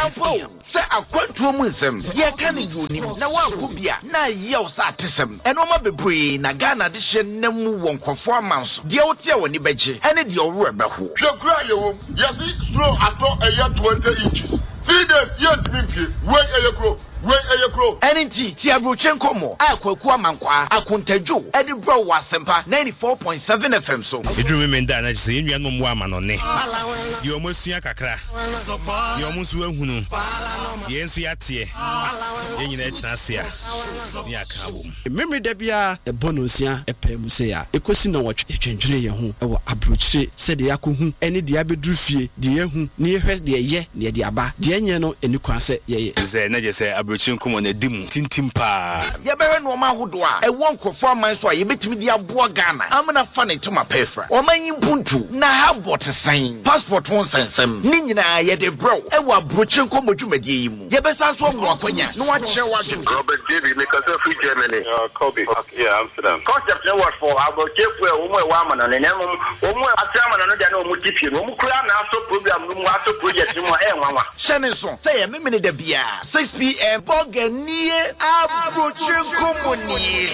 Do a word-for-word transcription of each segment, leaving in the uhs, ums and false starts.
Campo, say a quantum ye can you name, na wa kubia, na yell satism, and Oma Bebre, Nagana edition, Nemu won't performance, the Otia when you beji, and it your rubber who. Your cry, yes, slow at all a year twenty inches. Three days, yet, wait a year grow. Wait a year grow. Any tea, Tiabuchenko mo, Aqua Mankwa, Akuntejo, Edinburgh was Sempa ninety-four point seven F M. So, you remember that I say you are no woman on it. You almost see a cacra. You almost will who know. Yes, we are here. You need to see a memory debia a bonusia, a pemusea, a question of what you can drink or approach, said the Yaku, any diabedrufi, the Yahu, near her, the ye, near the Abba, the Yano, and you can say, yes, I just say, Abruchin come on a dim tintimpa. Yaberan Woma Hudwa, a one performance why you bet me the Abua Ghana. I'm not funny to my pefra. Or my Buntu, na have what a sign. Passport won't send some. Nina, yet a bro, and what Bruchin come to Medium. Yabesas won't walk when you no one shall watch him. Robert David, make us a free Germany. Uh, Kobe. Yeah, Amsterdam. Concept network for our Cape where Uma Waman and then Uma Atraman and Dano Mutipi, Umukran, also program, also project, Uma Mama. Shannon, say a minute of beer, six p.m. Bogania Abruchin Comuni.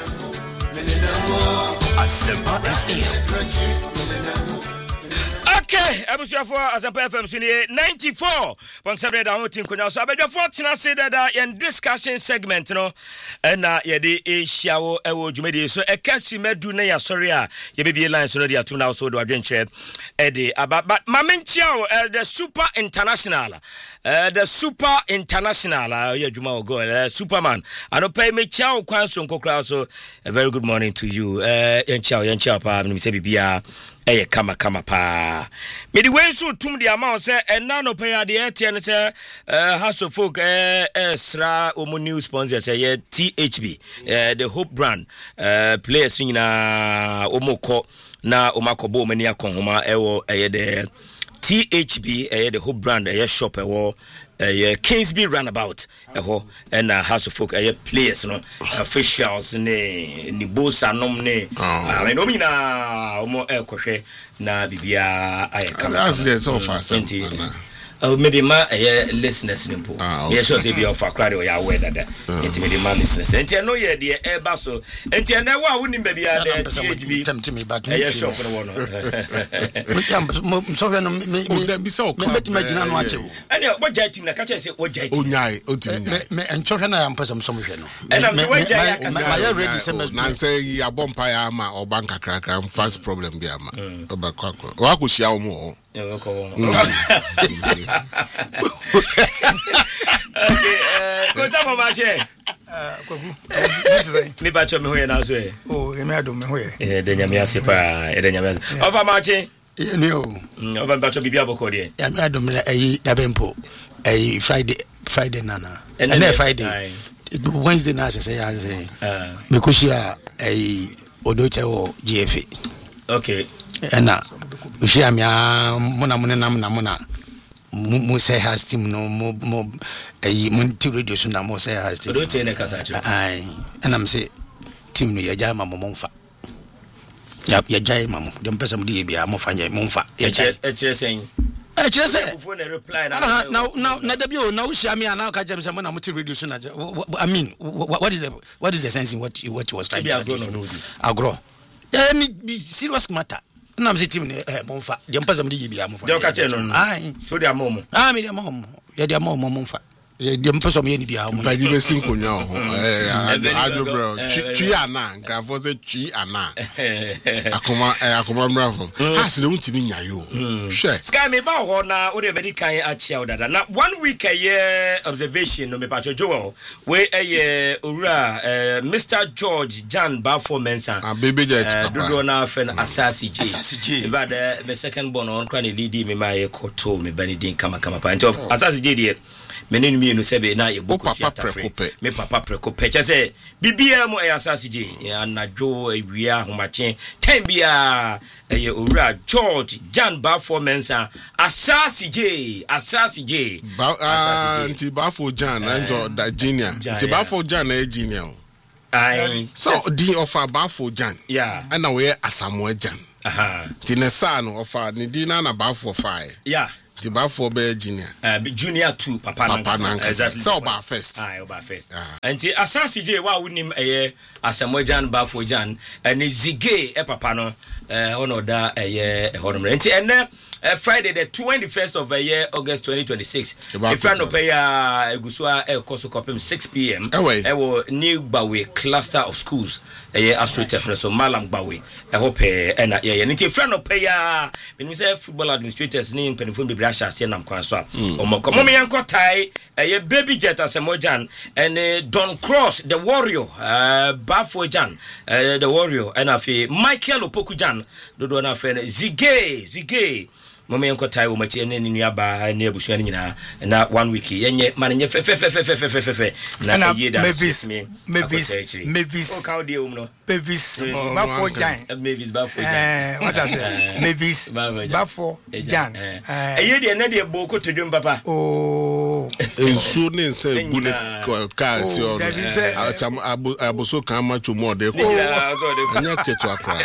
Asempa F M. Okay, Abusiafo Asempa F M sini ninety-four point seven down team konya so abedwafo tena say that in discussion segment no na ye de ehia wo ewo dwumadi so ekasi madu na ya sorry a ye bebie line so no dia tum na so do adwenkyere e de but mamentia the super international uh, the super international uh, yeah dwuma go uh, superman ano pay me chao kwan so nkokra so a very good morning to you uh yen chao yen chao pa me say bibia eye kama kama pa me di wen so tum di amount say enna no pay ade etian say uh haso folk eh esra omo new sponsor say yeah T H B uh, the Hope brand uh players nyina omo ko na omakobo mani akonhoma ewo eye the T H B eye the Hope brand eye shop ewo eye Kingsby Runabout eho and uh, house of folk eye players no officials ne ni bossa nom ne I know me na omo ekohwe na bibia aye kama that's there so far oh maybe ma eh listeners nimpo me sure say be of crowd or ya aware that it me the man listeners enti no ye de e ba so enti na wa woni ba bia de T H B tempt me back eh shop no no so no me me be so me bet imagine no ache wo ani wo jai team na ka che say wo jai team onyai otimi me enchohwe na am person some hwe no me wo jai ya ka my ready say me na say ya bompa ya ama obanka krakra fast problem bi ama obakwa wa ko sia wo mo okay uh konta mama che ah kwagu me ba cho me hoye na so e oh e me adom me hoye eh de nyame ase pa e de nyame ase over ma che e no over ba cho bibia boko de ya me adom na ayi dabempo ayi friday friday nana and then friday Wednesday na say ya say ah me kushia ayi odoche wo G F A okay ena ushia me mona mona na mona mona mo say has team no mo mo ayi mo ti radio so na mo say has team odoche ne kasa cho ai ena me say team no ya jama mo monfa ya ya jai mamo dem pesa mo di bia mo fanya mo mfa ya e chere sen e chere sen phone reply na na na na da bio na ushia me na ka jam say mo na mo ti radio so na I mean what is the what is the sense in what what was trying to do agro ya ni serious matter na mse team eh monfa dem pesa mo di bia mo fa dem ka che no ai so dia momo ah me dia momo ya dia momo monfa dem pesa mo ye ni bia mo ba di be sinkonya ho eh ajo bro twi ana grafo se twi ana akoma akoma mrafo has le untimi nyayo hwe sky me ba ho na o de be di kan achia odada na one week a year observation no me pa jowo we eh owura Mister George Jan Bafo Mensa ah baby jet papa do na fen asasi J asasi J but the second born on kwa ni lead me my koto me benedin kama kama pa of asasi J die menenu mi no sebe na ye boku fiata me papa prekope che se bibia mo e asasi J anadwo awia homache ten bia e owura George Jan Bafo Mensa asasi J asasi J anti Bafo Jan anto da junior anti Bafo Jan na junior ai so di offer Bafo Jan yeah ana we Asamoah Jan aha ti ne sa no offer ni di na na Bafo fire yeah The Bafo be junior. Uh, junior two, Papa Nanka. Exactly. So Oba first. Ah, Oba first. And the Asasi J, wa unim a Asamojan Bafo Jan, and Zige, a Papa no, uh, ono da a year, a honor. And then uh, Friday, the twenty-first of a year, August twenty twenty-six. If you no pay a Gusua, a Koso Copim, six p.m. Away. I will New Bawe cluster of schools, a year Astro Tefna, so Malam Bawe. I hope and a year. And if you no pay a when we say football administrators name Penifun Bibrasha, Sienam Kwanswa, or Mokomomi Yanko Tai, a baby jet as a Mojan, and uh, Don Cross, the warrior, uh, Bafo Jan, uh, the warrior, and a fee Michael Opokujan, the donor friend Zige, Zige. Mama yanko tai wo machi ene ninu aba na abusua nyina na one week yenye manenye fe fe fe fe fe fe fe fe na yeda Mavis Mavis Mavis o ka odi um no Mavis Bafo Jan Mavis Bafo Jan eh what I say Mavis Bafo Jan eh ye de na de bo ko todum papa oh ensu ne nse gune ka si o asam abuso kan ma chumo de ko anya ketu akra.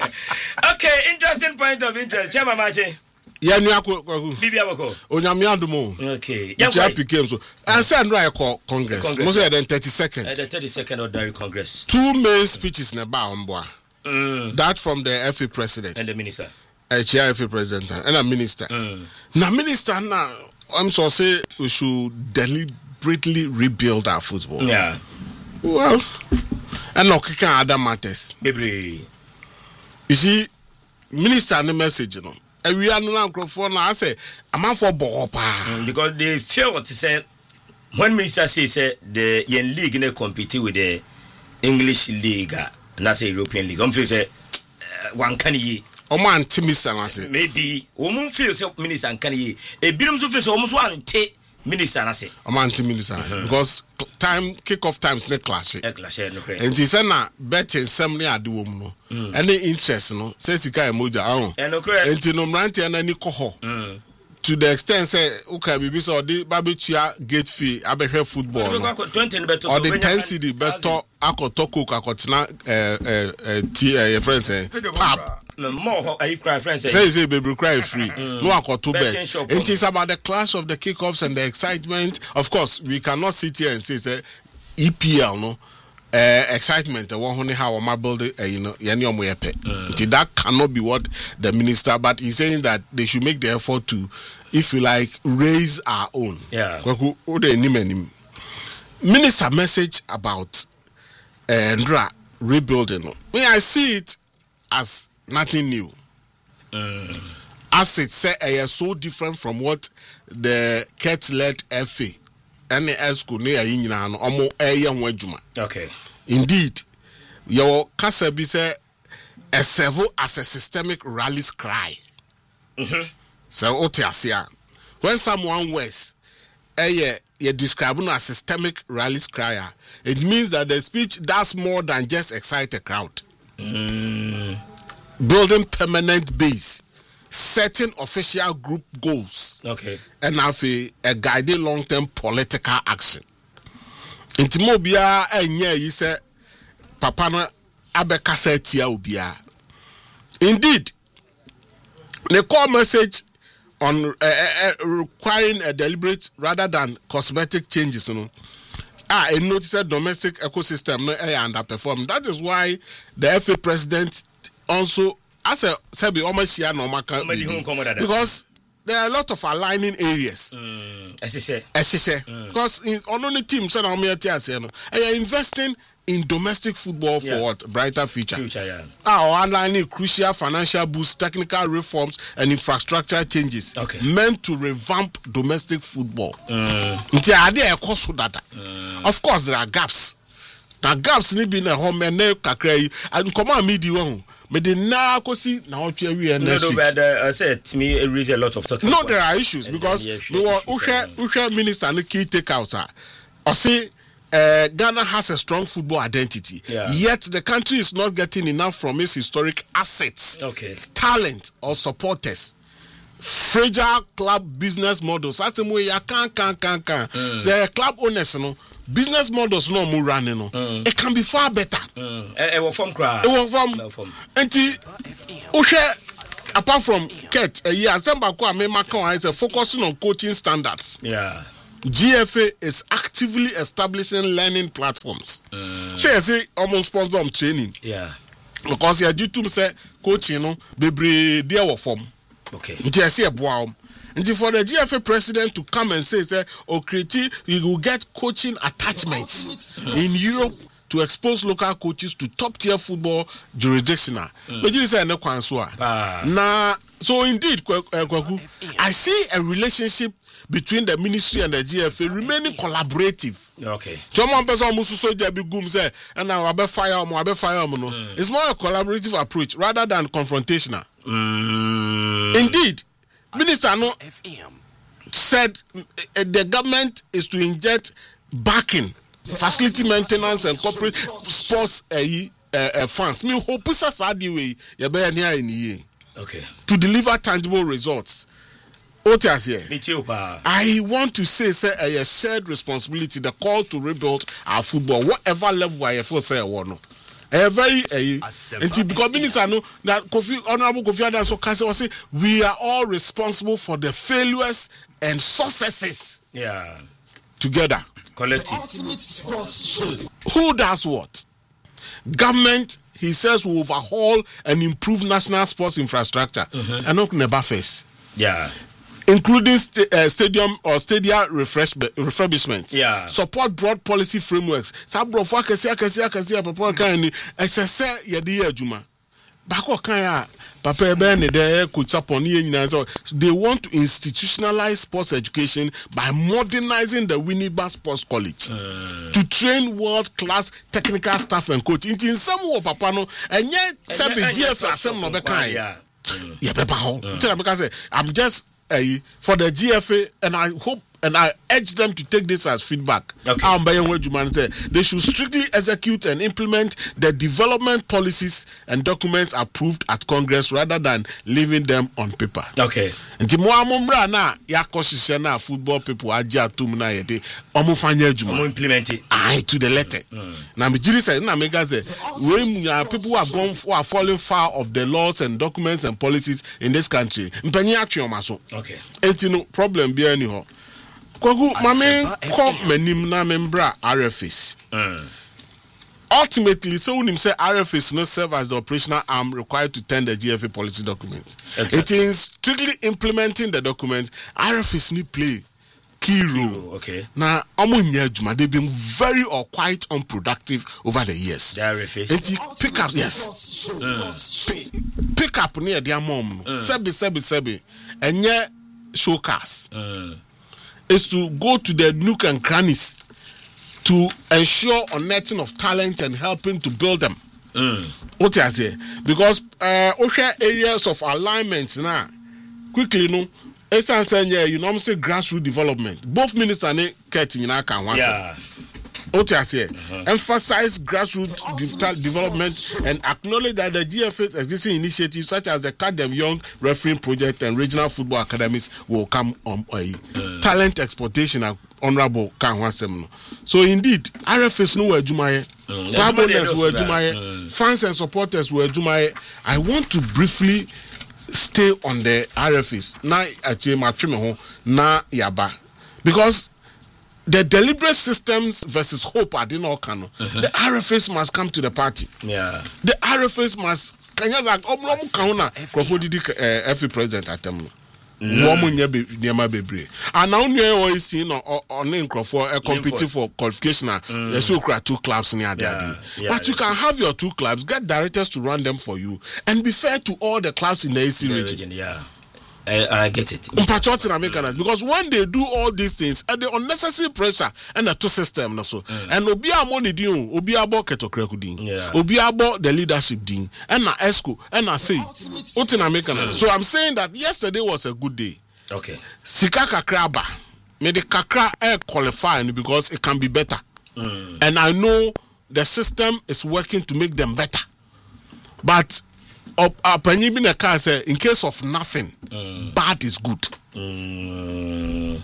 Okay, interesting point of interest chama mache ya nu akọ bibia boko onyame adumo okay ya application so and send right call congress mo say the thirty-second the thirty-second ordinary congress two main speeches na ba omboa mm. That from the F A president and the minister a chair F A president and a minister mm. Now minister now I'm so say we should deliberately rebuild our football. Yeah, well and no kick other matters baby. You see minister the message you know we are no microphone now. I say, I'm out for Bopa because they feel to say when minister says say the yen league ne compete with the English league and that's a European league. I'm feel say one can ye. O man, minister, I say maybe. Woman feels minister can ye. A binom so feels almost one take minister, I say. O man, minister, because time kick off times ne clash. E clash no credit. And this na betting some ne adu no. Any interest no say sika emoja ahun. E no credit. Enti no mranti na ni koho. To the extent say okay bibi so the babetua gate fee abehwe football no. Or the ten cedi beto akoto cook akotena eh eh eh ti eh friends say pap no more I cry friends say say baby cry free no akoto bet. It is about the clash of the kickoffs and the excitement. Of course we cannot sit here and say say E P L no uh, excitement uh, one how my build uh, you know mm. That cannot be what the minister, but he's saying that they should make the effort to, if you like, raise our own. Yeah. Minister message about uh, Ndra rebuilding. When I see it as nothing new. Mm. As it said, uh, so different from what the Kurt-led F A and the school near Yinyan almost a young wajuma. Okay. Indeed, your Kasabi say a servo as a systemic rallies cry. Mm-hmm. So, Otiasia, when someone wears a you describe as systemic rallies cry, it means that the speech does more than just excite a crowd. Mm. Building permanent base, setting official group goals, okay, and have a, a guiding long-term political action. Intimobia enye yi se papa no abekasa tia obia. Indeed, the core message on uh, uh, requiring a deliberate rather than cosmetic changes, you know. Ah, a noticed domestic ecosystem no uh, underperform. That is why the F A president also, as a sabi almost share no because there are a lot of aligning areas. Mm, as you say, as you say, mm. Because in on only team said I'm here to say no, and you're investing in domestic football for yeah. what brighter future. Future, yeah. Ah, underlining crucial financial boost, technical reforms, and infrastructure changes. Okay. Meant to revamp domestic football. Mm. Mm. Of course, there are gaps. There are gaps in being a home and and come on, me the but the now see now what we are next week. I said to me, it reads a lot of talking. No, there are issues because the Usher minister and the key takeouts are. I see, uh, Ghana has a strong football identity. Yeah. Yet the country is not getting enough from its historic assets, okay, talent or supporters. Fragile club business models. That's the way you can can can can. The club owners, you know. Business models no more running no. Mm. It can be far better. Mm. E, e will form cry. It will form. Until Ushe apart from Kurt, a year, Zambako and Memaka is focusing on coaching standards. Yeah. G F A is actively establishing learning platforms. Uh, she say almost sponsor on training. Yeah. Because you do to say coaching, no, be there form. Okay. I see a boy. And for the G F A president to come and say, say, oh, Kreti, you will get coaching attachments in Europe to expose local coaches to top tier football jurisdictional. But you say no kwanswa. Now, so indeed, I see a relationship between the ministry and the G F A remaining collaborative. Okay. Someone person musu soja bi gum say, and now abe fire mo, abe fire mo no. It's more a collaborative approach rather than confrontational. Mm. Indeed, Minister no said uh, the government is to inject backing, facility maintenance and corporate sports uh, uh, uh, funds. Me hope way okay to deliver tangible results. I want to say, say a shared responsibility, the call to rebuild our football, whatever level I feel say I want. A very a and because minister know that Kofi Honorable Kofi Adams so say we are all responsible for the failures and successes. Yeah. Together. Collective. Who does what? Government, he says, will overhaul and improve national sports infrastructure. Mm-hmm. And not never face. Yeah. Including st- uh, stadium or stadia refresh- refurbishments. Yeah. Support broad policy frameworks. Sabro for kasia kasia kasia papa kan ni esese yede adwuma. Bako kan ya papa ebe ne de coach upon nyina so they want to institutionalize sports education by modernizing the Winneba Sports College uh, to train world-class technical staff and coach. In some wo papa no enye sabe G F A asem no be kan ya. Yeah, papa ho. Tell because I'm just Uh, for the G F A, and I hope and I urge them to take this as feedback. Okay. They should strictly execute and implement the development policies and documents approved at Congress rather than leaving them on paper. Okay. And Timuamumra na yakoshisha na football people aja tumna yede omufanya juma. Omu implement it. Aye, to the letter. Na mijiri say na mega say when people who have gone who are falling far of the laws and documents and policies in this country. Mpenyi atwe maso. Okay. Enti no problem bi ani ho. Kwagu mame kom manim na membra R F S. Mm. Ultimately, so when him say R F S no serve as the operational arm required to tend the G F A policy documents. Exactly. It is strictly implementing the documents. R F S need play key role. Okay. Now, they've been very or quite unproductive over the years. The R F S. And pick up, yes. Mm. Pick, pick up near their mom. Mm. Sebi, sebi, sebi. And yeah, showcase. Mm. Is to go to the nook and crannies to ensure unearthing of talent and helping to build them. Mm. What I say? Because uh areas of alignment now quickly no it's saying yeah, you know say grassroots development. Both ministers and Kurt in can one. Yeah. What I say? Uh-huh. Emphasize grassroots de- development and acknowledge that the G F A's existing initiatives such as the Kadem Young Refereeing Project and regional football academies will come on uh, uh, talent exportation and honorable can one seminal. So indeed, R F S no were Jumaye, abonnents were Jumaye, fans and supporters were Jumaye. I want to briefly stay on the R F S na ache matweme ho na yaba because the deliberate systems versus hope are in all canon. Uh-huh. The R F S must come to the party. Yeah. The R F S must. Can you say, "Oh, no, Kauna, Crawford did every president at them." Woman, near my baby. And now you always seen on in Crawford competing for qualification. There's so two clubs near daddy. But you can have your two clubs, get directors to run them for you, and be fair to all the clubs in the A C region. Yeah. I, I get it. Because when they do all these things, and the unnecessary pressure and the two system also, mm. and obi amoni din, obi abo ketokreku din, obi abo the leadership din, and na esco, and na say, so I'm saying that yesterday was a good day. Okay. Sika kakra ba, me the kakra air qualifying because it can be better, mm. and I know the system is working to make them better, but. Up, up, and even a car say, in case of nothing, mm. bad is good. Mm.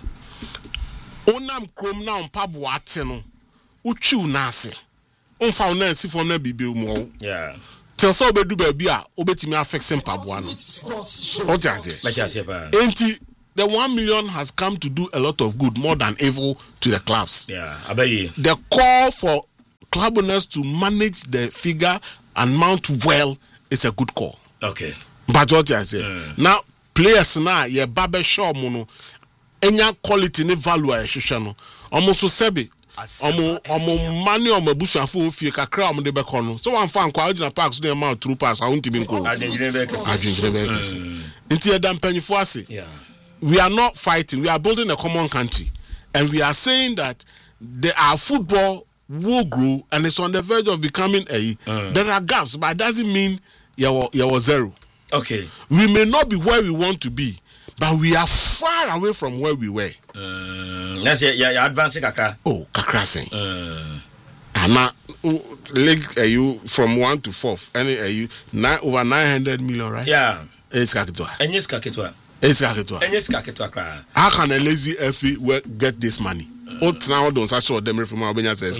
Onam krom na mpabu ate no, uchu nase. Onfa onansi for na bibi mo. Yeah. still so be do baby a obetimi affect mpaboa no what you say let you say pa enti the one million has come to do a lot of good more than evil to the clubs. Yeah, abayi. The call for club owners to manage the figure and mount well is a good call. Okay. But what I say mm. now, players now ye barber shop mono, enya quality ni value a shusha no. Almost so sebi. Omo omo mani omo bushafo ofie kakra omo de be kono. So one fan kwa original parks dey amount through pass. I won't even go. Adinjire be kese. Adinjire be kese. Inti edam penifo ase. Yeah. We are not fighting. We are building a common country, and we are saying that the, our football will grow, and it's on the verge of becoming a. Mm. There are gaps, but it doesn't mean you are zero. Okay. We may not be where we want to be, but we are far away from where we were. Mm. That's yeah, yeah, advancing kakra. Oh, kakra saying. Mm. And now, league are you from one to fourth? Any are you nine over nine hundred million, right? Yeah. It's kakitwa. And yes, kakitwa. It's kakitwa. And yes, kakitwa kra. How can a lazy F A get this money? What now don't show them from Albania says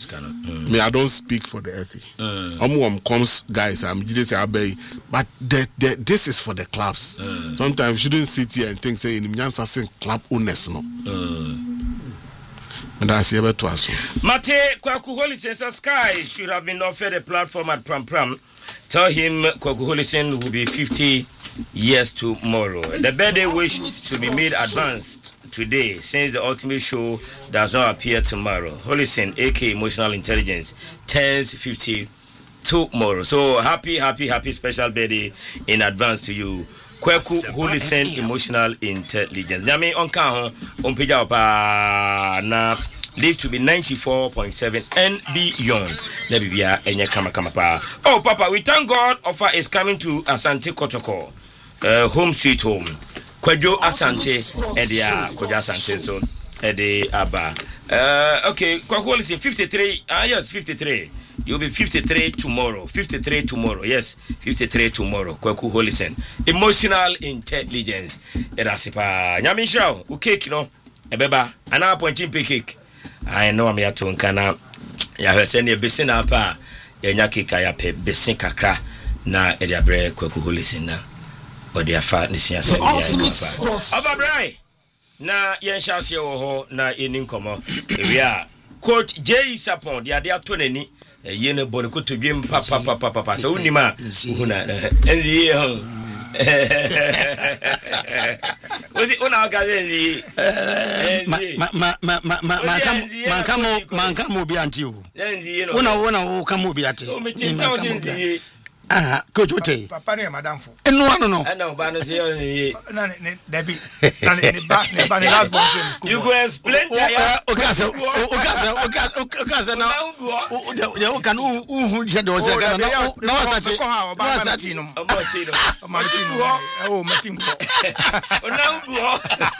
me I don't speak for the F A. I'm one comes guys I'm just say obey but the, the, this is for the clubs. Mm. Sometimes you shouldn't sit here and think say in Nyansa saying club owners no. Mm. And I say about to us. Mate Kwaku Holisen Sky should have been offered a platform at Pram Pram. Tell him Kwaku Holisen will be fifty years tomorrow. The birthday wish should be made advanced today since the ultimate show does not appear tomorrow. Holisen, aka Emotional Intelligence, turns fifty tomorrow. So happy, happy, happy special birthday in advance to you. Kweku Holisen, Emotional Intelligence. Nyame onka ho onpeja opa na live to be ninety-four point seven and beyond. Na bibia enye kama kama pa. Oh Papa, we thank God offer is coming to Asante Kotoko. Uh, home sweet home. Kwadwo Asante edia Kwadwo Asante so edi aba. Uh, okay, Kwaku Holisen fifty-three. Ah yes, fifty-three. You'll be fifty-three tomorrow. fifty-three tomorrow. Yes, fifty-three tomorrow. Kwaku Holisen. Emotional Intelligence. Erasipa. Nyami shao. U cake no. Ebeba. Ana pointing pe cake. I know I'm yato nkana. Ya hwese ne besin apa. Ya nya cake ya pe besin kakra na ediabre Kwaku Holisen na. Odi afa ni sia se ya afa. Aba brai. Na yen shase wo ho na eni nkomo. Ewia coach J Sapon dia dia to nani yene bone ko to biem pa pa pa pa pa so unima una enzi ho Ozi una ga enzi ma ma ma ma ma ma kam ma kam ma kam bi anti o enzi una una wo kam bi ati o metin so enzi ah coach ote papa ne madam fo enu anu no ana ba no se enzi na ne Debbie na ne ba ne ba ne last born school you go explain to ya okasa okasa okasa okasa na ya o kan u je do se kan na na wasati ko ha ba ba tino ba tino ma tino o ma tino o na u go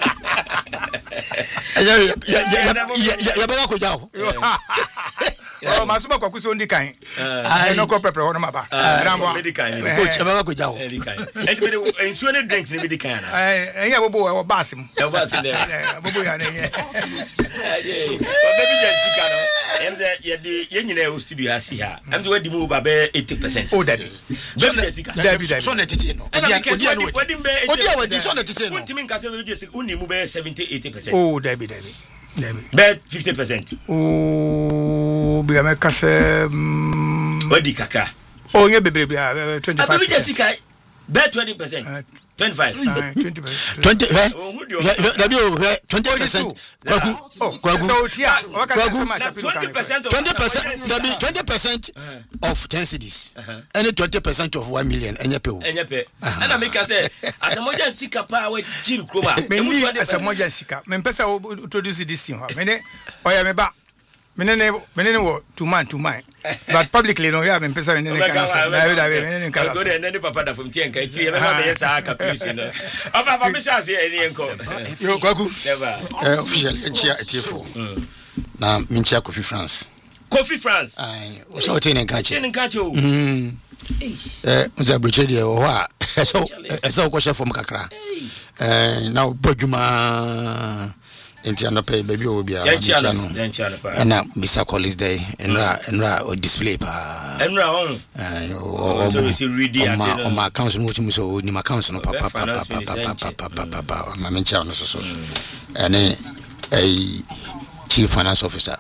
ya ya ya ya ba ko jawo oh masuma kwa kuso ndi kan eh no ko pepre ho no maba rambo medical coach ba ko jawo medical and me ensuo ne drinks ne medical na eh eh bobo e basim e basim de bobo ya ne eh o baby janti ka no em de ye de ye nyina e studio ha si ha am de wadi mu ba be eighty percent oh daddy baby janti ka daddy so na tete no odi odi odi odi odi so na tete no untimi nka se baby janti uni mu be seventy eighty percent oh daddy daddy daddy bet fifty percent oh bi ameka se wadi kakra oh nye bebre bia twenty-five baby janti ka bet twenty percent twenty-five twenty percent twenty eh dabi o twenty percent kwaku kwaku so tia twenty percent twenty percent dabi twenty percent of ten cities and twenty percent of one million enye pe o enye pe na make say asamoja sika pa we jiri kroma me ni asamoja sika me pesa introduce this thing me ne oya me ba me ne me ne wo two man two man but publicly no yeah me pesa me ne kan say na we da we me ne kan go there ne papa da from tie nka tie me ba me sa calculation no papa fa me sha say eni enko yo kwaku never eh official enchia etiefo na minchia Kofi France Kofi France ai o so tie ne kan che ne kan che o mm eh unza briche de o ha so so ko chef from kakra eh na bodwuma enti anope baby o bia and na Mister Collins day enra enra o display pa enra on o so we ready o ma accounts no timi so ni ma accounts no papa papa papa papa ma mencha no so so ene eh chief finance officer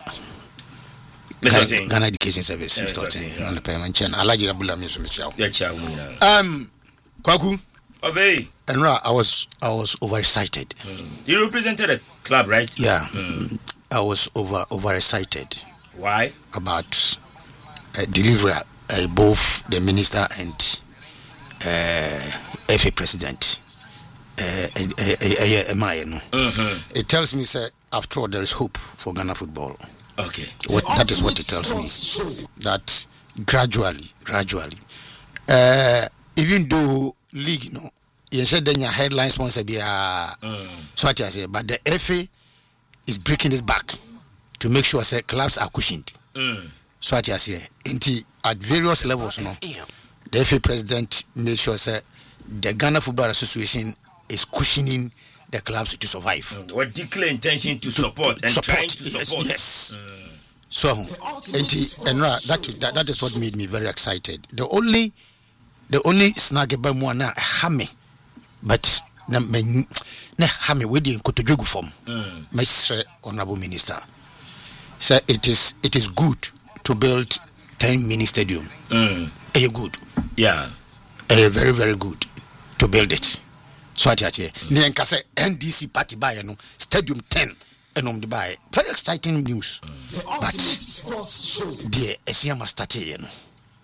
Ghana Education Service Mister Otin on the payment chain Alaji Abula me so me chaw um Kwaku Ovey Enra I was I was overexcited. Mm. You represented a club, right? Yeah. Mm. I was over overexcited. Why? About uh, delivery uh, both the minister and uh, F A president. Uh, uh, uh, uh, uh, it tells me, sir, after all, there is hope for Ghana football. Okay. What, that is what it tells me. That gradually, gradually, uh, even though league, you know, you said then your headline sponsor be uh, mm. so what I say, but the F A is breaking its back to make sure say clubs are cushioned. Mm. So what I say, at various levels, you know, the F A president makes sure say the Ghana Football Association is cushioning the clubs to survive. Mm. What declare intention to, to support and support. trying to support. Yes. yes. Mm. So, and that, that that is what made me very excited. The only the only snag about me na hame, but na me na hame we dey kotojogu form. Mister Honorable Minister, so it is it is good to build ten mini stadium. Mm. Are good? Yeah. Are very very good to build it. So I tell you, ni enkase N D C party buy no stadium ten. And on the buy very exciting news, mm. but the S M A started, you know.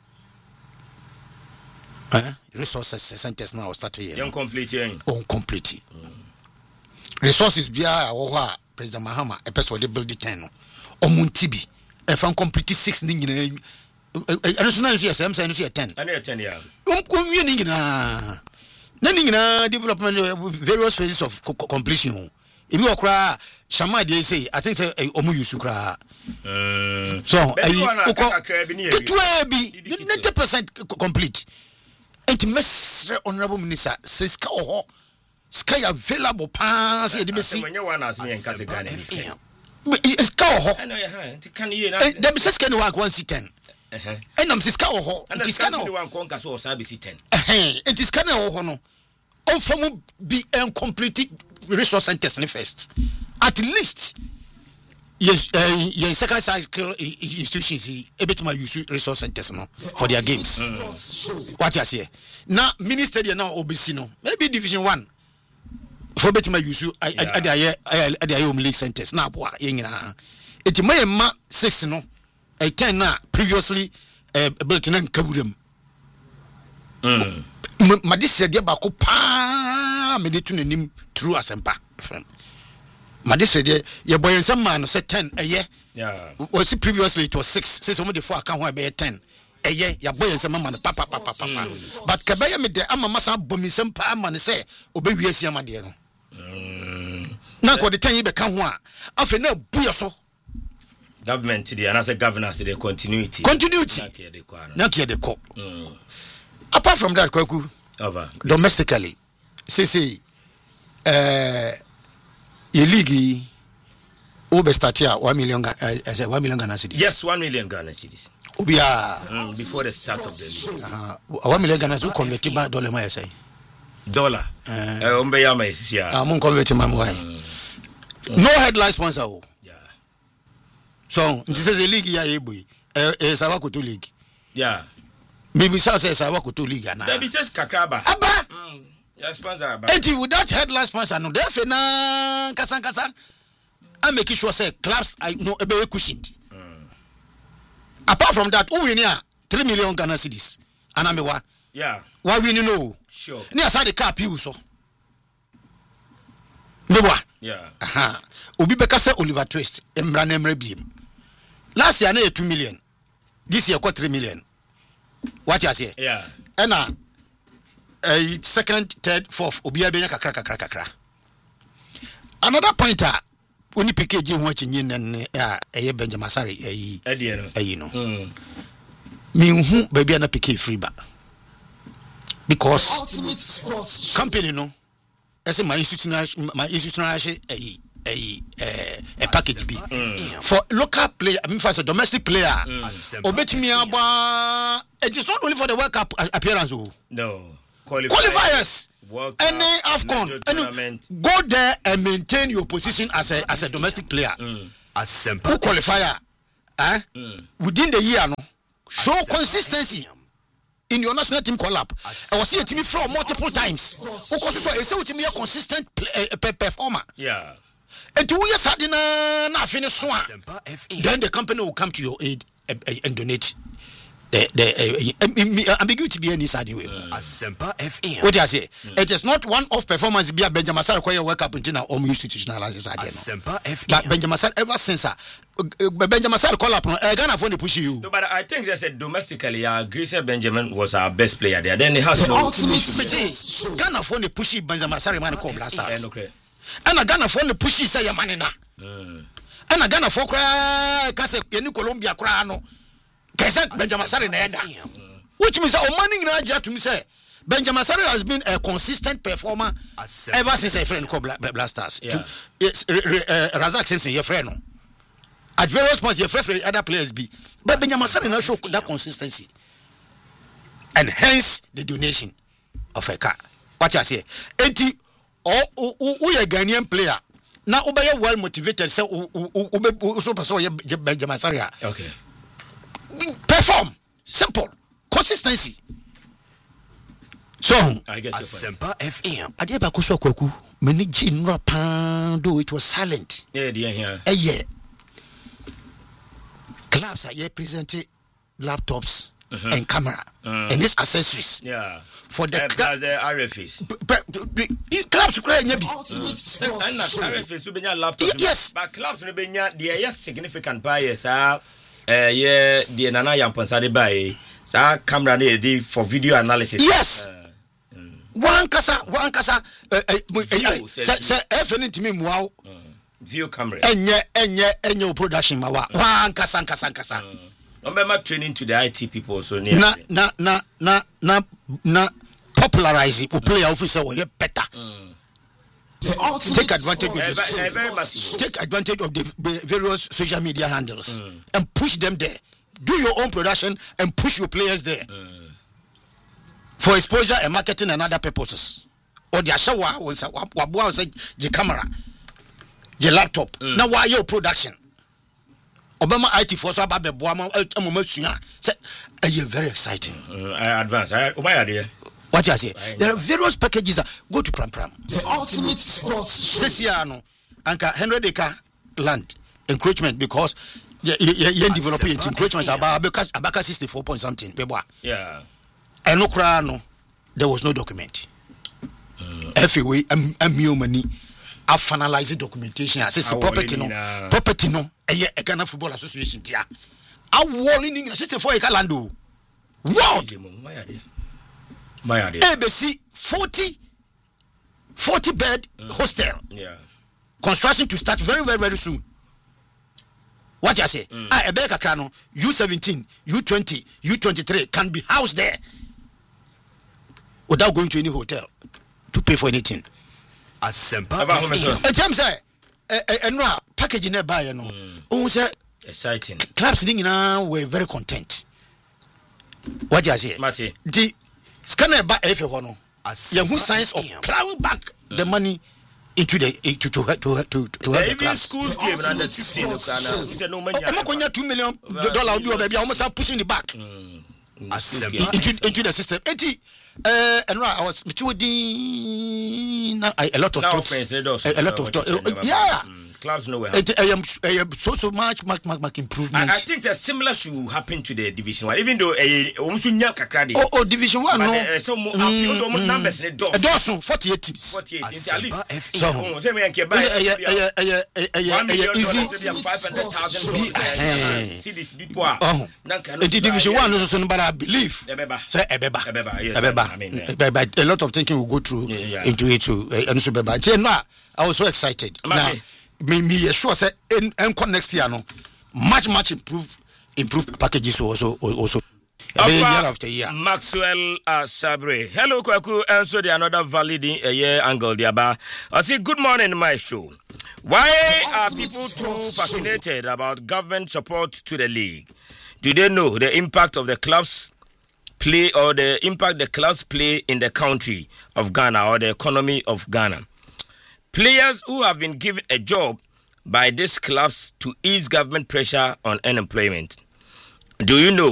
Uh, resources centers now started. Young complete, on complete. Resources via our President Mahama, a person they build the ten. Omuntibi, a fan complete six ning. I don't know if you are saying ten. I need ten, yeah. Um, communing na development various phases of co- completion. If you cry, Shama they say, I think say Omu Yusukra. So it will be ninety percent complete. And Mister Honorable Minister says, "Oh, sky available pass." It be see. When you want us, me and Kazi Ghana is here. It's cow. I know you have. Can you? There be says can one one see ten. And I'm says cow. It is can one conquer so sabi see ten. It is can oh no. On from be incomplete resource centers first. At least yes, uh, yes, second cycle institutions able to use resource centers no for their games. Mm. What you say? Now, minister now obviously no. Maybe division one for better use I I I I I home league centers. Now, boy, yengina. It may ma six no. I ten na previously uh, built in Kabudem. Mm. Ma this said ya bako pa me de tunu nim through asempa friend. Ma this said ya boy nsam man say ten eye. Yeah. Was previously it was six. Say some the four account ho be ten. Eye ya boy nsam man pa pa pa pa pa. But kabaya me de ama masa bomi nsam pa man say obewi asiama de no. Mm. Na ko de ten ye be ka ho a afa na buya so. Government the and as a governance the continuity. Continuity. Na kia de ko. Mm. Apart from that, Kwaku, over domestically, say say, uh, your league, over start here one million, uh, as one million Ghana cedis. Yes, one million Ghana cedis. Ubia mm, before the start of the league. Uh, one million Ghana cedis converted by dollar, my say. Dollar. Uh, umbe yama is here. I'm converting my boy. No headline sponsor. Yeah. So this is a league ya ebu. Eh, eh, Sawakutu league. Yeah. Maybe South says I work with two league now. That is just Kakraba. Abba. Mm. Yeah, sponsor Abba. And without headline sponsor, no, therefore, na kasan kasan. I make sure say clubs I know a very cushioned. Mm. Apart from that, who win here three million Ghana cedis. And I'm a what? Yeah. Why we know? Sure. Near side the car you so. No what? Yeah. Aha. Obi beka say Oliver Twist. Emran Emre Biem. Last year na two million. This year got three million. What you say? Yeah. And uh, uh second, third, fourth, Obia Benya kakra kakra kakra. Another pointer, only P K G watching in and uh, a Benjamin Sari, a you know. Me who baby and a P K free back. Because company no, as my institutional, my institutional, a a package B mm. for local player. I mean, for a domestic player, mm. obetimi aba. It is not only for the World Cup appearance. No qualifiers. qualifiers. Any AFCON, any go there and maintain your position as a as a domestic player. Mm. Who qualifier? Eh? Mm. Within the year, no show consistency in your national team call up. I was seeing team from multiple times. Because so it's a a consistent play, uh, performer. Yeah. And two years na finish one. Then the company will come to your aid uh, uh, and donate. The the uh, ambiguity be any side way. Asempa F M. What do I say? Mm. It is not one off performance. Be a Benjamin Sar require work up until now. Om institutionalizes again. Asempa F M. But Benjamin Sar ever since uh, Benjamin Sar call up. Uh, Ghana phone push you. No, but I think they said domestically, uh, Grace Benjamin was our best player there. Then he has no. Ghana phone push Benjamin Sar man call Blasters. And a Ghana phone push say your man na. And a Ghana phone cry. Kase yeni Colombia cry no. Benjamin Sari which means that Omani Raja to me say Benjamin Sari has been a consistent performer ever since a friend called Blasters. Yeah. It's uh, Razak Simpson, your friend. At various points, your friend other players be, but Benjamin Sari now show that consistency, and hence the donation of a car. What I say, eighty or who a Ghanaian player now Ubaya well motivated. So Ube super so Benjamin Sari. Okay. Perform simple consistency. So I get your point. F M. Adieba kuswa kwaku many jinra pando it was silent. Yeah, dear here. Eh yeah. Clubs are here presented laptops uh-huh. and camera uh-huh. and these accessories. Yeah. For the, uh, cl- the R F Is. Clubs cry nyebi. And not R F Is we laptop. Yes. But clubs we benya the yes significant buyers are Uh, yeah, the Nana Yamponsade by sa camera ne for video analysis. Yes. Uh, mm. One kasa, one kasa. Say, F N to me wow. View camera. Enye, enye, enye production mawa. One kasa, kasa, kasa. Remember training to the I T people so near. Na, na, na, na, na, na. Popularize it. Player officer will get better. Mm. Take advantage of the, take advantage of the various social media handles mm. and push them there. Do your own production and push your players there mm. for exposure and marketing and other purposes. Or the ashawa was the camera, the laptop. Mm. Now why your production? Obama I T force about the Boama say, are you very exciting? Mm. I advance. I my idea. What you say? There are various packages that go to Pram Pram. The ultimate sports. Sesiano, Anka Henry Deka land encroachment because you you developing encroachment about Abaka Abaka sixty-four point something. Yeah. And no crano, there was no document. F A W and Mio money. I finalized the documentation. I said property no, property no. A Ghana Football Association tia. I warning sixty-four acre land. Wow. My idea. A B C forty, forty bed mm. hostel. Yeah. Construction to start very, very, very soon. What you say? Mm. Ah, Ebeka Krano, U seventeen, U twenty, U twenty-three can be housed there without going to any hotel to pay for anything. As simple. And James say, and no package in buy, you know. Oh, say exciting. Clubs now were very content. What you say? Mate. The scanner back F one. You who signs of plowing back mm. the money into the to to to to to, to help the clubs. Schools game under fifteen. No money. I'm going to two million dollar do baby. I almost pushing the back mm. into into the system. Eighty. Uh, and I was between a lot of talks. A lot of talks. Yeah. Clubs nowhere. I am I am so so much much much, much improvement. I, I think that similar should happen to the Division One, even though a uh, oh oh Division One no. Uh, so mm, mm, numbers in the dozen forty-eight teams. Forty-eight at least. So easy. Five hundred thousand. See this people. Oh. The Division One is also but I believe. Say Ebeba. Ebeba. I mean, a lot of thinking will go through into it too. And so Ebeba. I was so excited. Now. Me me sure say in next year no much much improve improved packages also also year after year. Maxwell uh, Sabre. Hello, Kwaku. And so the another valid uh, year angle there. I say good morning, my show. Why are people too fascinated about government support to the league? Do they know the impact of the clubs play or the impact the clubs play in the country of Ghana or the economy of Ghana? Players who have been given a job by these clubs to ease government pressure on unemployment. Do you know